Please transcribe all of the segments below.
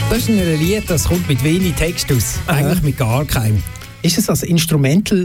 Das ist ein Lied, das kommt mit wenig Text aus. Eigentlich mit gar keinem. Ist es also Instrumental?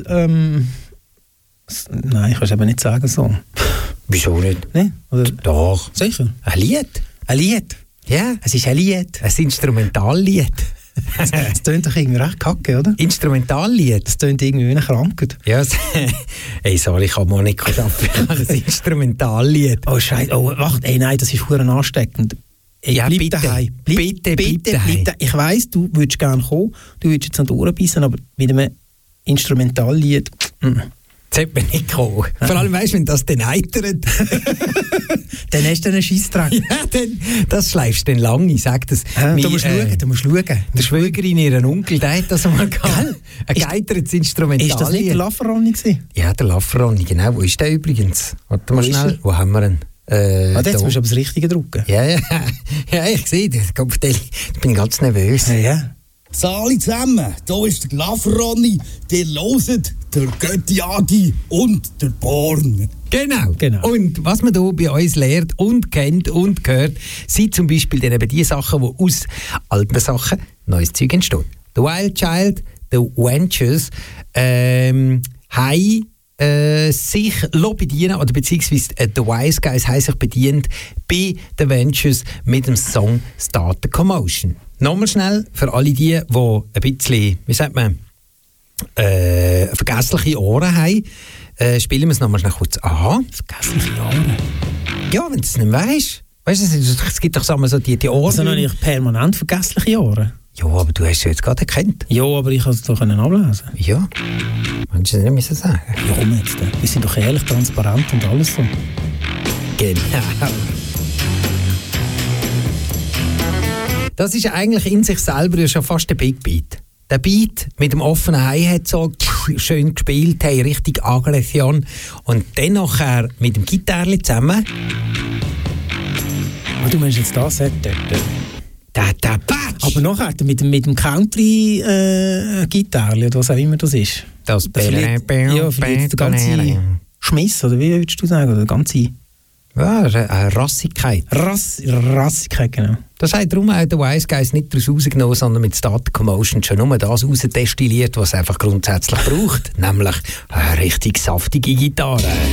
Nein, ich kann es eben nicht sagen so. Wieso nicht? Nee? Oder? Doch. Sicher? Ein Lied? Ein Lied? Ja. Es ist ein Lied. Ein Instrumentallied. Das tönt doch irgendwie recht kacke, oder? Instrumentallied? Das tönt irgendwie wie eine Krankheit. Ja, ey, sorry, ich kann mal nicht arbeiten. Ein Instrumentallied. Oh, Scheiße. Oh, wacht. Ey, nein, das ist verdammt ansteckend. Ey, Ja, bleib bitte. daheim. Bitte, bleib daheim. Ich weiss, du würdest gerne kommen, du würdest jetzt an die Ohren bissen, aber mit einem Instrumentallied... Das hätte man nicht kommen. Vor allem, weißt du, wenn das dann eitert. Dann hast du einen Scheissdreck. Ja, dann, das schleifst du dann lange, ich sag das. Du musst schauen. Der Schwägerin, ihren Onkel, der hat das einmal gehabt. Ein geeitertes Instrumentallied. Ist das nicht der Lafferoni gewesen? Ja, der Lafferoni, genau. Wo ist der übrigens? Warte mal schnell. Wo haben wir ihn? Jetzt musst du aber das Richtige drücken. Ja, ich sehe das. Ich bin ganz nervös. Ja. Sali zusammen, hier ist der Lafferoni, der loset der Götti Agi und der Born. Genau. Und was man hier bei uns lernt und kennt und hört, sind zum Beispiel dann eben die Sachen, die aus alten Sachen neues Zeug entsteht. The Wild Child, The Ventures, haben sich bedienen, oder beziehungsweise The Wise Guys haben sich bedient bei The Ventures mit dem Song Start the Commotion. Nochmal schnell, für alle die ein bisschen, wie sagt man, vergessliche Ohren haben, spielen wir es nochmal schnell kurz an. Vergessliche Ohren? Ja, wenn du es nicht weißt. Weißt du, es gibt doch so die Ohren. Also noch nicht permanent vergessliche Ohren? Ja, aber du hast es jetzt gerade erkannt. Ja, aber ich kann es doch ablesen. Ja, willst du es nicht sagen? Ja, komm jetzt. Wir sind doch ehrlich, transparent und alles so. Genau. Das ist eigentlich in sich selber ja schon fast der Big Beat. Der Beat mit dem offenen Hi-Hat so schön gespielt, hey, richtig Aggression. Und dann nachher mit dem Gitarre zusammen. Oh, du meinst jetzt das? Der Batsch! Aber nachher mit dem Country-Gitarre, oder was auch immer das ist. Das verliert der ganze Schmiss, oder wie würdest du sagen? Oder der ganze... Ja, eine Rassigkeit. Rassigkeit, genau. Das hat darum auch der Wise Guys nicht daraus rausgenommen, sondern mit Start Commotion schon nur das rausdestilliert, was es einfach grundsätzlich braucht. Nämlich eine richtig saftige Gitarre.